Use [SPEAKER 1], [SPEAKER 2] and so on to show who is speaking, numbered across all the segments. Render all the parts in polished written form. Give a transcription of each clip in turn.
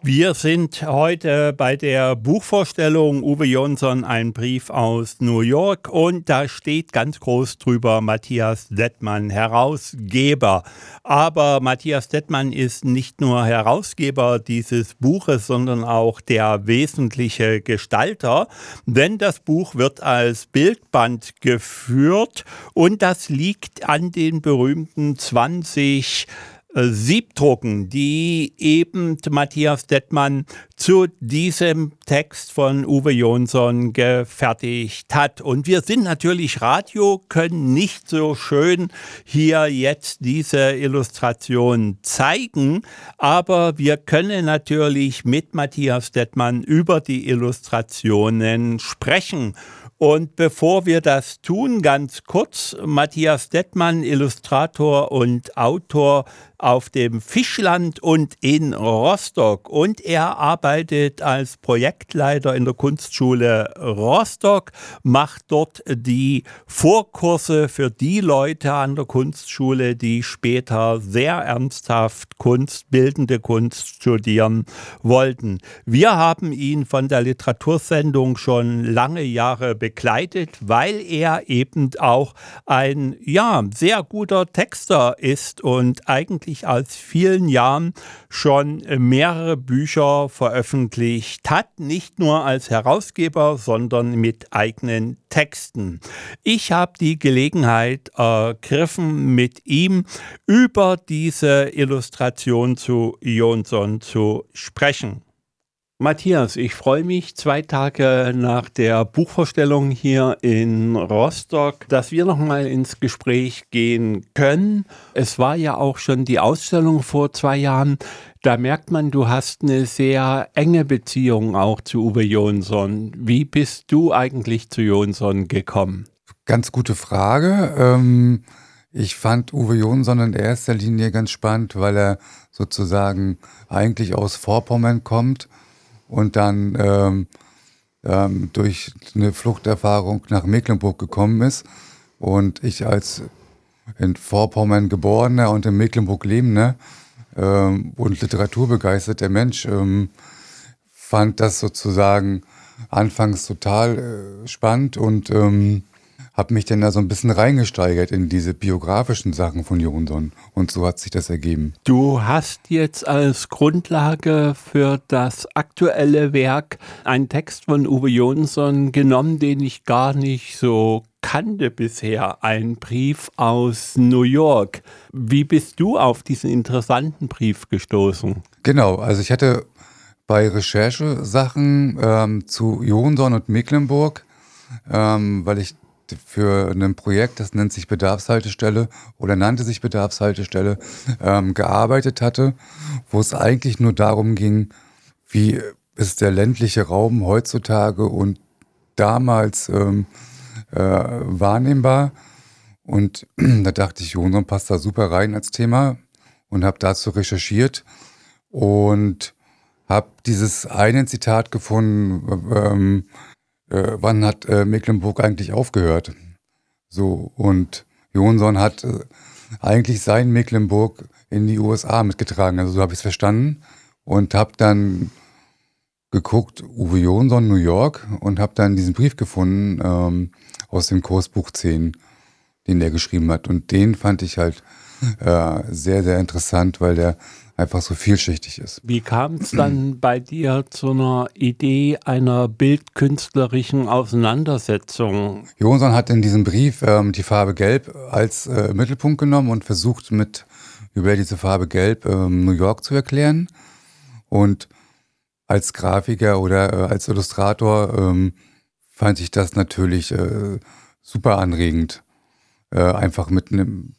[SPEAKER 1] Wir sind heute bei der Buchvorstellung Uwe Jonsson, ein Brief aus New York, und da steht ganz groß drüber Matthias Dettmann, Herausgeber. Aber Matthias Dettmann ist nicht nur Herausgeber dieses Buches, sondern auch der wesentliche Gestalter, denn das Buch wird als Bildband geführt und das liegt an den berühmten 20 Siebdrucken, die eben Matthias Dettmann zu diesem Text von Uwe Jonsson gefertigt hat. Und wir sind natürlich Radio, können nicht so schön hier jetzt diese Illustration zeigen, aber wir können natürlich mit Matthias Dettmann über die Illustrationen sprechen. Und bevor wir das tun, ganz kurz, Matthias Dettmann, Illustrator und Autor auf dem Fischland und in Rostock. Und er arbeitet als Projektleiter in der Kunstschule Rostock, macht dort die Vorkurse für die Leute an der Kunstschule, die später sehr ernsthaft bildende Kunst studieren wollten. Wir haben ihn von der Literatursendung schon lange Jahre begleitet, weil er eben auch ein sehr guter Texter ist und eigentlich aus vielen Jahren schon mehrere Bücher veröffentlicht hat, nicht nur als Herausgeber, sondern mit eigenen Texten. Ich habe die Gelegenheit ergriffen, mit ihm über diese Illustration zu Jonsson zu sprechen. Matthias, ich freue mich 2 Tage nach der Buchvorstellung hier in Rostock, dass wir nochmal ins Gespräch gehen können. Es war ja auch schon die Ausstellung vor 2 Jahren. Da merkt man, du hast eine sehr enge Beziehung auch zu Uwe Jonsson. Wie bist du eigentlich zu Jonsson gekommen?
[SPEAKER 2] Ganz gute Frage. Ich fand Uwe Jonsson in erster Linie ganz spannend, weil er sozusagen eigentlich aus Vorpommern kommt und dann durch eine Fluchterfahrung nach Mecklenburg gekommen ist. Und ich als in Vorpommern geborener und in Mecklenburg lebender und literaturbegeisterter Mensch fand das sozusagen anfangs total spannend und habe mich dann da so ein bisschen reingesteigert in diese biografischen Sachen von Jonsson. Und so hat sich das ergeben.
[SPEAKER 1] Du hast jetzt als Grundlage für das aktuelle Werk einen Text von Uwe Jonsson genommen, den ich gar nicht so kannte bisher. Ein Brief aus New York. Wie bist du auf diesen interessanten Brief gestoßen?
[SPEAKER 2] Genau, also ich hatte bei Recherchesachen zu Jonsson und Mecklenburg, weil ich für ein Projekt, das nennt sich Bedarfshaltestelle oder nannte sich Bedarfshaltestelle, gearbeitet hatte, wo es eigentlich nur darum ging, wie ist der ländliche Raum heutzutage und damals wahrnehmbar. Und da dachte ich, Jonsson passt da super rein als Thema und habe dazu recherchiert und habe dieses eine Zitat gefunden, wann hat Mecklenburg eigentlich aufgehört? So, und Jonsson hat eigentlich sein Mecklenburg in die USA mitgetragen. Also so habe ich es verstanden und habe dann geguckt, Uwe Jonsson, New York, und habe dann diesen Brief gefunden aus dem Kursbuch 10, den er geschrieben hat. Und den fand ich halt sehr, sehr interessant, weil der einfach so vielschichtig ist.
[SPEAKER 1] Wie kam es dann bei dir zu einer Idee einer bildkünstlerischen Auseinandersetzung?
[SPEAKER 2] Jonsson hat in diesem Brief die Farbe Gelb als Mittelpunkt genommen und versucht über diese Farbe Gelb New York zu erklären. Und als Grafiker oder als Illustrator fand ich das natürlich super anregend, einfach mit einem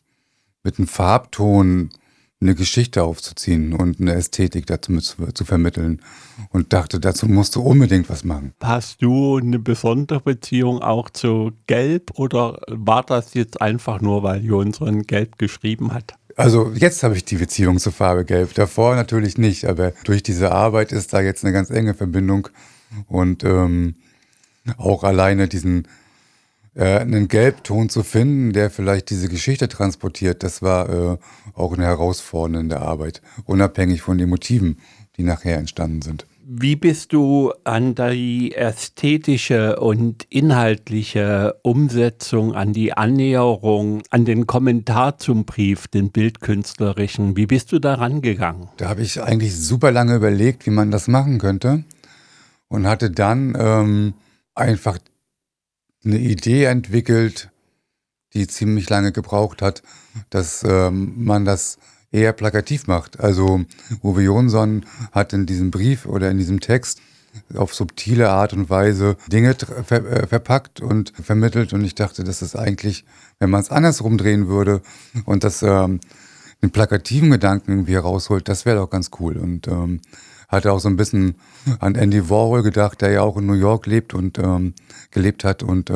[SPEAKER 2] Farbton eine Geschichte aufzuziehen und eine Ästhetik dazu zu vermitteln und dachte, dazu musst du unbedingt was machen.
[SPEAKER 1] Hast du eine besondere Beziehung auch zu Gelb oder war das jetzt einfach nur, weil Jonsson Gelb geschrieben hat?
[SPEAKER 2] Also jetzt habe ich die Beziehung zur Farbe Gelb, davor natürlich nicht, aber durch diese Arbeit ist da jetzt eine ganz enge Verbindung und auch alleine diesen einen Gelbton zu finden, der vielleicht diese Geschichte transportiert, das war auch eine herausfordernde Arbeit, unabhängig von den Motiven, die nachher entstanden sind.
[SPEAKER 1] Wie bist du an die ästhetische und inhaltliche Umsetzung, an die Annäherung, an den Kommentar zum Brief, den bildkünstlerischen, wie bist du da rangegangen?
[SPEAKER 2] Da habe ich eigentlich super lange überlegt, wie man das machen könnte und hatte dann einfach eine Idee entwickelt, die ziemlich lange gebraucht hat, dass man das eher plakativ macht. Also Uwe Jonsson hat in diesem Brief oder in diesem Text auf subtile Art und Weise Dinge verpackt und vermittelt. Und ich dachte, das ist eigentlich, wenn man es andersrum drehen würde und das den plakativen Gedanken irgendwie herausholt, das wäre doch ganz cool. Und hatte auch so ein bisschen an Andy Warhol gedacht, der ja auch in New York lebt und gelebt hat und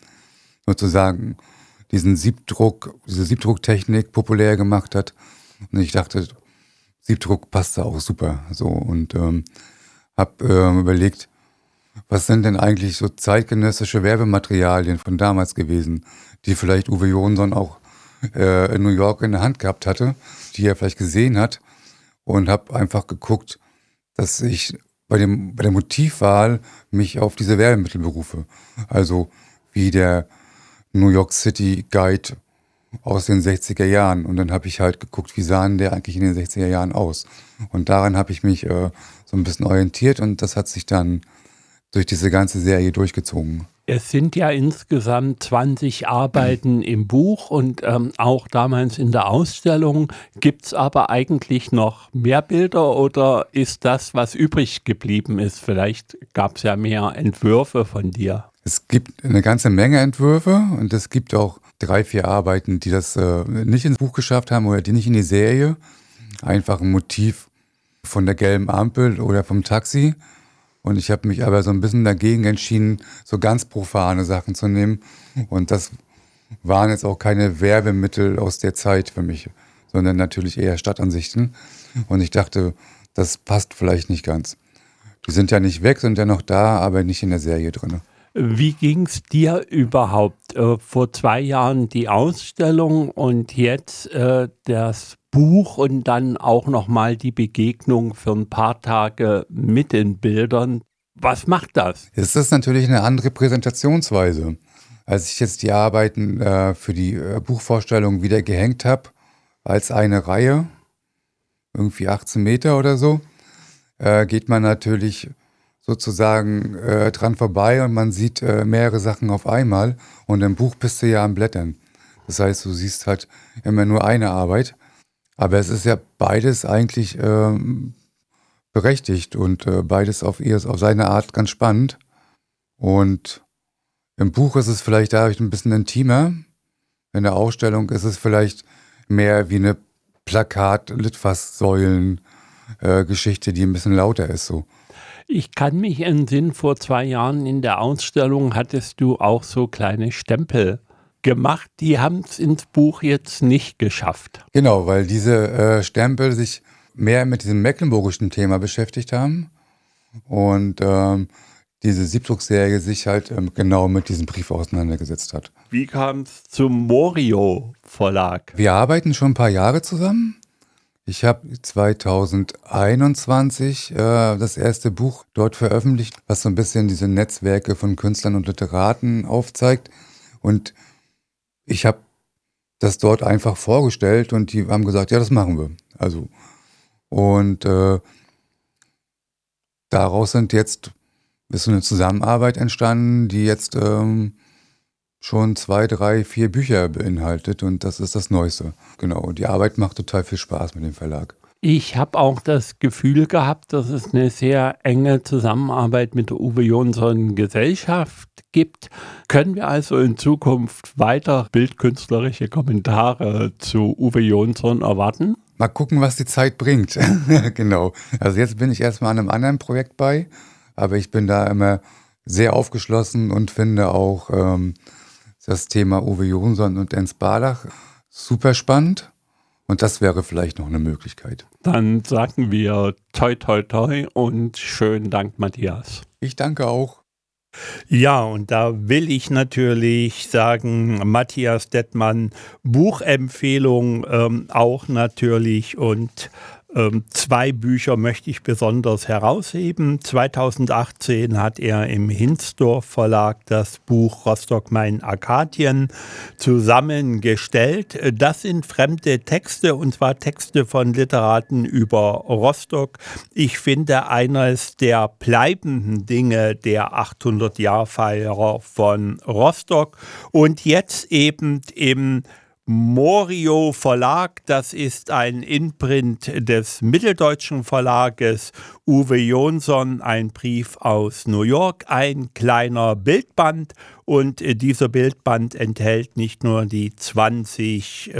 [SPEAKER 2] sozusagen diese Siebdrucktechnik populär gemacht hat. Und ich dachte, Siebdruck passt da auch super. So und habe überlegt, was sind denn eigentlich so zeitgenössische Werbematerialien von damals gewesen, die vielleicht Uwe Jonsson auch in New York in der Hand gehabt hatte, die er vielleicht gesehen hat, und habe einfach geguckt, dass ich bei der Motivwahl mich auf diese Werbemittel berufe. Also wie der New York City Guide aus den 60er Jahren. Und dann habe ich halt geguckt, wie sahen der eigentlich in den 60er Jahren aus. Und daran habe ich mich so ein bisschen orientiert und das hat sich dann durch diese ganze Serie durchgezogen.
[SPEAKER 1] Es sind ja insgesamt 20 Arbeiten im Buch und auch damals in der Ausstellung. Gibt es aber eigentlich noch mehr Bilder oder ist das, was übrig geblieben ist? Vielleicht gab es ja mehr Entwürfe von dir.
[SPEAKER 2] Es gibt eine ganze Menge Entwürfe und es gibt auch 3, 4 Arbeiten, die das nicht ins Buch geschafft haben oder die nicht in die Serie. Einfach ein Motiv von der gelben Ampel oder vom Taxi. Und ich habe mich aber so ein bisschen dagegen entschieden, so ganz profane Sachen zu nehmen. Und das waren jetzt auch keine Werbemittel aus der Zeit für mich, sondern natürlich eher Stadtansichten. Und ich dachte, das passt vielleicht nicht ganz. Die sind ja nicht weg, sind ja noch da, aber nicht in der Serie drin.
[SPEAKER 1] Wie ging es dir überhaupt? Vor 2 Jahren die Ausstellung und jetzt das Buch und dann auch nochmal die Begegnung für ein paar Tage mit den Bildern. Was macht das?
[SPEAKER 2] Es ist natürlich eine andere Präsentationsweise. Als ich jetzt die Arbeiten für die Buchvorstellung wieder gehängt habe, als eine Reihe, irgendwie 18 Meter oder so, geht man natürlich sozusagen dran vorbei und man sieht mehrere Sachen auf einmal. Und im Buch bist du ja am Blättern. Das heißt, du siehst halt immer nur eine Arbeit. Aber es ist ja beides eigentlich berechtigt und beides auf seine Art ganz spannend. Und im Buch ist es vielleicht dadurch ein bisschen intimer. In der Ausstellung ist es vielleicht mehr wie eine Plakat-Litfaßsäulen-Geschichte, die ein bisschen lauter ist so.
[SPEAKER 1] Ich kann mich entsinnen, vor 2 Jahren in der Ausstellung hattest du auch so kleine Stempel gemacht. Die haben es ins Buch jetzt nicht geschafft.
[SPEAKER 2] Genau, weil diese Stempel sich mehr mit diesem mecklenburgischen Thema beschäftigt haben und diese Siebdruckserie sich halt genau mit diesem Brief auseinandergesetzt hat.
[SPEAKER 1] Wie kam es zum Morio Verlag?
[SPEAKER 2] Wir arbeiten schon ein paar Jahre zusammen. Ich habe 2021 das erste Buch dort veröffentlicht, was so ein bisschen diese Netzwerke von Künstlern und Literaten aufzeigt. Und ich habe das dort einfach vorgestellt und die haben gesagt, ja, das machen wir. Also und daraus ist so eine Zusammenarbeit entstanden, die jetzt schon 2, 3, 4 Bücher beinhaltet und das ist das Neueste. Genau, und die Arbeit macht total viel Spaß mit dem Verlag.
[SPEAKER 1] Ich habe auch das Gefühl gehabt, dass es eine sehr enge Zusammenarbeit mit der Uwe Jonsson Gesellschaft gibt. Können wir also in Zukunft weiter bildkünstlerische Kommentare zu Uwe Jonsson erwarten?
[SPEAKER 2] Mal gucken, was die Zeit bringt. Genau. Also jetzt bin ich erstmal an einem anderen Projekt bei, aber ich bin da immer sehr aufgeschlossen und finde auch das Thema Uwe Jonsson und Ernst Barlach super spannend. Und das wäre vielleicht noch eine Möglichkeit.
[SPEAKER 1] Dann sagen wir toi toi toi und schönen Dank, Matthias.
[SPEAKER 2] Ich danke auch.
[SPEAKER 1] Ja, und da will ich natürlich sagen, Matthias Dettmann, Buchempfehlung auch natürlich und zwei Bücher möchte ich besonders herausheben. 2018 hat er im Hinsdorf Verlag das Buch Rostock-Main-Arkadien zusammengestellt. Das sind fremde Texte, und zwar Texte von Literaten über Rostock. Ich finde, eines der bleibenden Dinge der 800-Jahr-Feier von Rostock, und jetzt eben im Morio Verlag, das ist ein Imprint des Mitteldeutschen Verlages, Uwe Jonsson, ein Brief aus New York, ein kleiner Bildband, und dieser Bildband enthält nicht nur die 20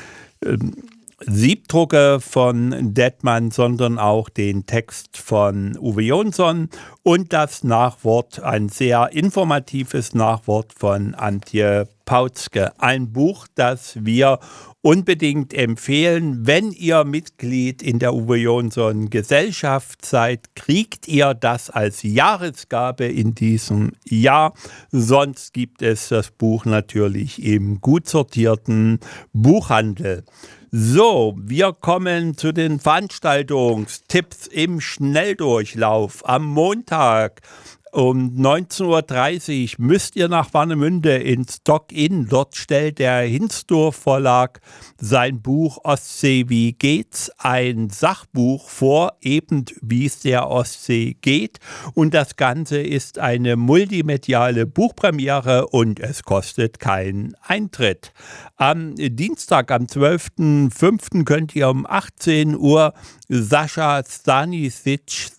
[SPEAKER 1] Siebdrucke von Dettmann, sondern auch den Text von Uwe Jonsson und das Nachwort, ein sehr informatives Nachwort von Antje Pautzke. Ein Buch, das wir unbedingt empfehlen. Wenn ihr Mitglied in der Uwe Jonsson Gesellschaft seid, kriegt ihr das als Jahresgabe in diesem Jahr. Sonst gibt es das Buch natürlich im gut sortierten Buchhandel. So, wir kommen zu den Veranstaltungstipps im Schnelldurchlauf. Am Montag um 19:30 Uhr müsst ihr nach Warnemünde ins Dock-In. Dort stellt der Hinsdorf Verlag sein Buch Ostsee, wie geht's? Ein Sachbuch vor, eben wie es der Ostsee geht. Und das Ganze ist eine multimediale Buchpremiere und es kostet keinen Eintritt. Am Dienstag, am 12.05. könnt ihr um 18 Uhr Sascha Stanisic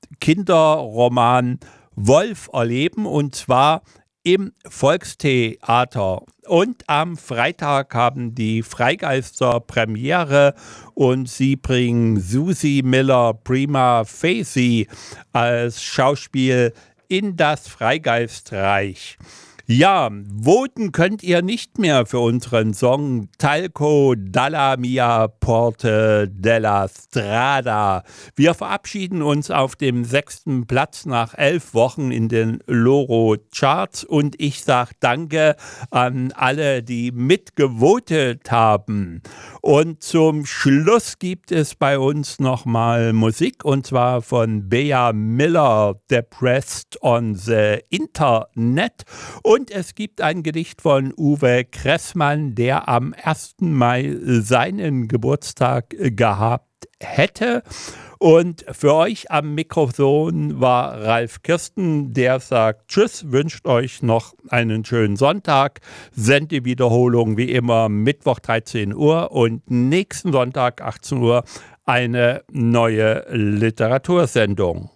[SPEAKER 1] Kinderroman Wolf erleben, und zwar im Volkstheater. Und am Freitag haben die Freigeister Premiere und sie bringen Susie Miller Prima Facie als Schauspiel in das Freigeistreich. Ja, voten könnt ihr nicht mehr für unseren Song Talco dalla mia porte della strada. Wir verabschieden uns auf dem 6. Platz nach 11 Wochen in den Loro Charts, und ich sage Danke an alle, die mitgevotet haben. Und zum Schluss gibt es bei uns nochmal Musik, und zwar von Bea Miller, Depressed on the Internet. Und es gibt ein Gedicht von Uwe Kressmann, der am 1. Mai seinen Geburtstag gehabt hätte. Und für euch am Mikrofon war Ralf Kirsten, der sagt Tschüss, wünscht euch noch einen schönen Sonntag. Sendewiederholung wie immer Mittwoch 13 Uhr und nächsten Sonntag 18 Uhr eine neue Literatursendung.